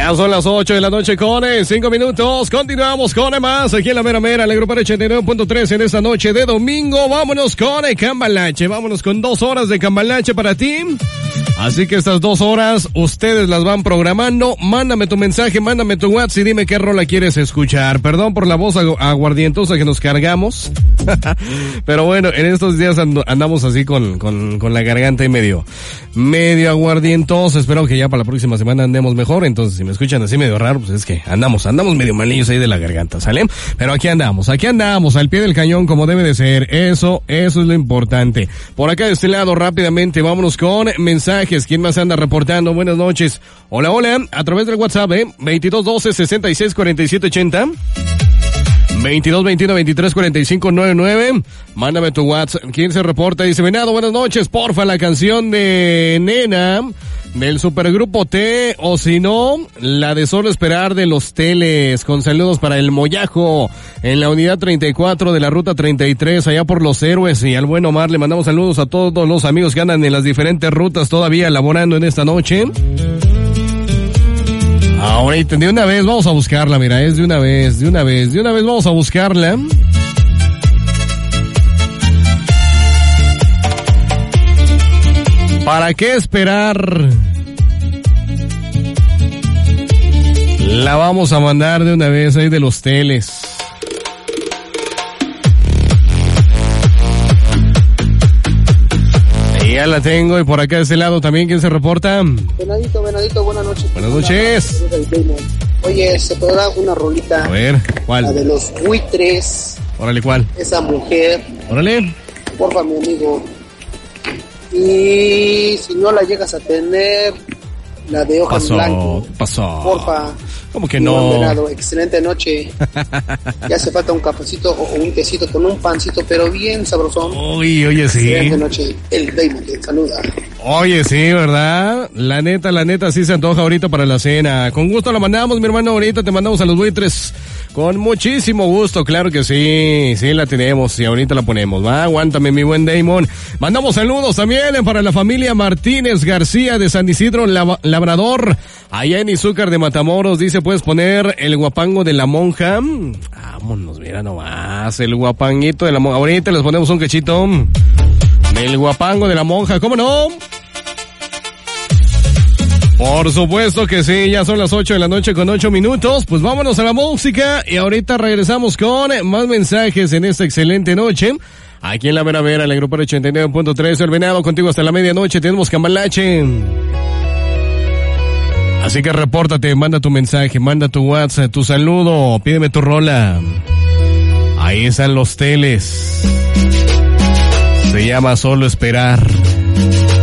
Ya son las 8 de la noche con 5 minutos. Continuamos con más aquí en la mera mera, el grupo 89.3 en esta noche de domingo. Vámonos con Cambalache. Vámonos con 2 horas de Cambalache para ti. Así que estas 2 horas ustedes las van programando. Mándame tu mensaje, mándame tu WhatsApp y dime qué rola quieres escuchar. Perdón por la voz aguardientosa que nos cargamos. Pero bueno, en estos días andamos así con la garganta y medio aguardientosa. Espero que ya para la próxima semana andemos mejor. Entonces, si me escuchan así medio raro, pues es que andamos medio malillos ahí de la garganta, ¿sale? Pero aquí andamos, al pie del cañón como debe de ser. Eso es lo importante. Por acá de este lado, rápidamente, vámonos con mensajes. ¿Quién más anda reportando? Buenas noches. Hola, a través del WhatsApp, 2212-664780. 2221-234599. Mándame tu WhatsApp. ¿Quién se reporta? Dice, Venado, buenas noches. Porfa, la canción de Nena del supergrupo T, o si no, la de Solo Esperar de Los Teles. Con saludos para el Mollajo en la unidad 34 de la ruta 33, allá por Los Héroes. Y al buen Omar le mandamos saludos a todos los amigos que andan en las diferentes rutas todavía laborando en esta noche. Ahorita, de una vez vamos a buscarla, mira, es de una vez vamos a buscarla. ¿Para qué esperar? La vamos a mandar de una vez ahí de Los Teles. Ya la tengo, y por acá de ese lado también, ¿quién se reporta? Venadito, buenas noches. Buenas noches. Oye, se podrá una rolita. A ver, ¿cuál? La de Los Buitres. Órale, ¿cuál? Esa mujer. Órale. Porfa, mi amigo. Y si no la llegas a tener, la de Hojas Blanco. Pasó. Porfa. ¿Cómo que no? Venado, excelente noche. Ya hace falta un cafecito o un tecito con un pancito, pero bien sabrosón. Uy, oye, sí. Excelente noche. El Damon te saluda. Oye, sí, ¿verdad? La neta, sí se antoja ahorita para la cena. Con gusto la mandamos, mi hermano, ahorita te mandamos a Los Buitres. Con muchísimo gusto, claro que sí la tenemos y ahorita la ponemos, ¿va? Aguántame, mi buen Damon. Mandamos saludos también para la familia Martínez García de San Isidro Labrador, allá en Izúcar de Matamoros. Dice, ¿puedes poner el guapango de la monja? Vámonos, mira nomás, el guapanguito de la monja. Ahorita les ponemos un cachito del guapango de la monja, ¿cómo no? Por supuesto que sí, ya son las 8 de la noche con 8 minutos. Pues vámonos a la música y ahorita regresamos con más mensajes en esta excelente noche. Aquí en la Vera Vera, en el grupo 89.3, El Venado, contigo hasta la medianoche. Tenemos Cambalache. Así que repórtate, manda tu mensaje, manda tu WhatsApp, tu saludo, pídeme tu rola. Ahí están Los Teles. Se llama Solo Esperar.